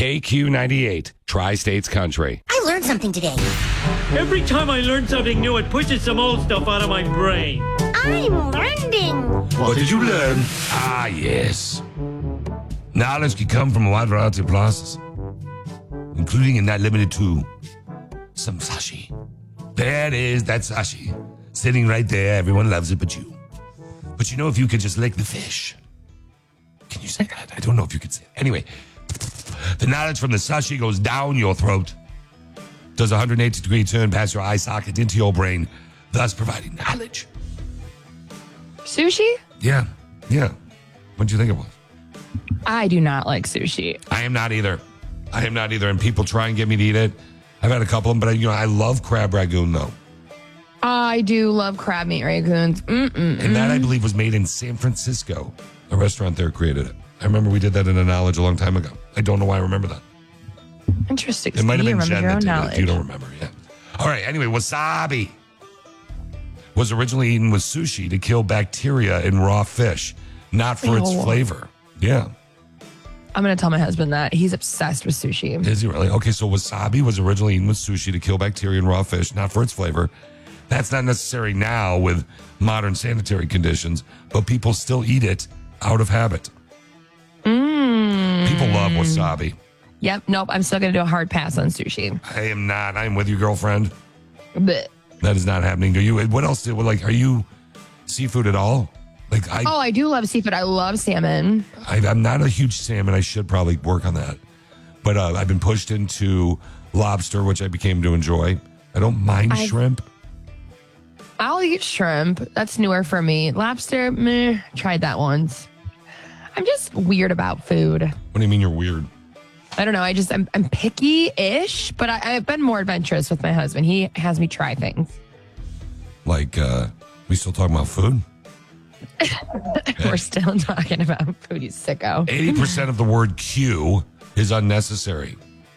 KQ98, Tri-States Country. I learned something today. Every time I learn something new, it pushes some old stuff out of my brain. I'm learning. What did you learn? Ah, yes. Knowledge can come from a wide variety of places, including and not limited to some sashi. There it is, that sashi. Sitting right there, everyone loves it but you. But you know, if you could just lick the fish. Can you say that? I don't know if you could say it. Anyway, the knowledge from the sashi goes down your throat, does a 180-degree turn past your eye socket into your brain, thus providing knowledge. Sushi? Yeah. What do you think it was? I do not like sushi. I am not either. And people try and get me to eat it. I've had a couple of them, but I love crab ragoon, though. I do love crab meat ragoons. And that, I believe, was made in San Francisco. A restaurant there created it. I remember we did that in a knowledge a long time ago. I don't know why I remember that. Interesting. It might have You been remember Jen your that own did it, knowledge. if you don't remember. Yeah. All right. Anyway, wasabi was originally eaten with sushi to kill bacteria in raw fish, not for its Ew. flavor. Yeah. I'm going to tell my husband that. He's obsessed with sushi. Is he really? Okay, so wasabi was originally eaten with sushi to kill bacteria in raw fish, not for its flavor. That's not necessary now with modern sanitary conditions, but people still eat it out of habit. People love wasabi. Yep. Nope. I'm still going to do a hard pass on sushi. I am not. I am with you, girlfriend. Blech. That is not happening. Are you? What else? Are you seafood at all? I do love seafood. I love salmon. I'm not a huge salmon. I should probably work on that. But I've been pushed into lobster, which I became to enjoy. I don't mind shrimp. I'll eat shrimp. That's newer for me. Lobster, meh. Tried that once. I'm just weird about food. What do you mean you're weird? I don't know. I'm picky-ish, but I've been more adventurous with my husband. He has me try things. We still talking about food? We're still talking about food, you sicko. 80% of the word Q is unnecessary.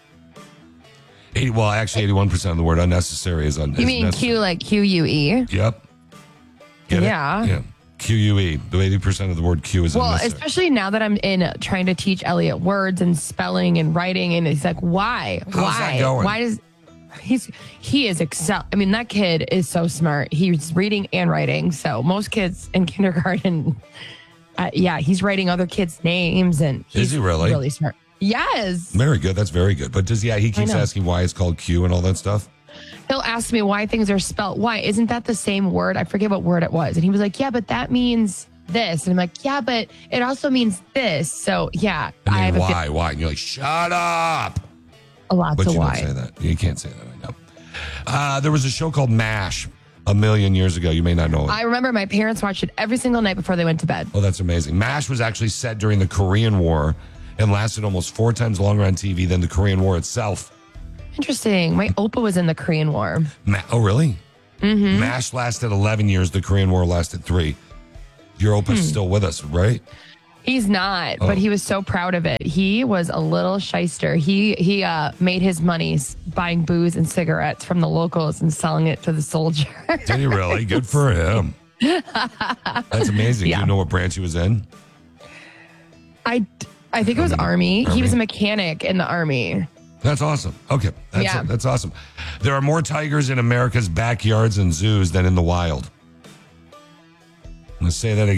81% of the word unnecessary is unnecessary. You mean Q like Q-U-E? Yep. Get it? Yeah. Yeah. Q-U-E. The 80% of the word Q is Well, unnecessary. especially now that I'm in trying to teach Elliot words and spelling and writing, and he's like, why? How's that going? Why does he is excel? I mean, that kid is so smart. He's reading and writing. So most kids in kindergarten, he's writing other kids' names, and he's Is he really? really smart. Yes. Very good. That's very good. But he keeps asking why it's called Q and all that stuff. He'll ask me why things are spelled. Why? Isn't that the same word? I forget what word it was. And he was like, yeah, but that means this. And I'm like, yeah, but it also means this. So, yeah. And I then have why? And you're like, shut up. Lots But of you why. don't say that. You can't say that. I know. There was a show called MASH a million years ago. You may not know it. I remember my parents watched it every single night before they went to bed. Oh, that's amazing. MASH was actually set during the Korean War and lasted almost 4 times longer on TV than the Korean War itself. Interesting. My Opa was in the Korean War. Oh, really? Mm-hmm. MASH lasted 11 years. The Korean War lasted 3. Your Opa's still with us, right? He's not, but he was so proud of it. He was a little shyster. He made his money buying booze and cigarettes from the locals and selling it to the soldiers. Did he really? Good for him. That's amazing. Yeah. Do you know what branch he was in? I think it was Army. He Army. was a mechanic in the Army. That's awesome. Okay. Yeah. That's awesome. There are more tigers in America's backyards and zoos than in the wild. I'm going to say that again.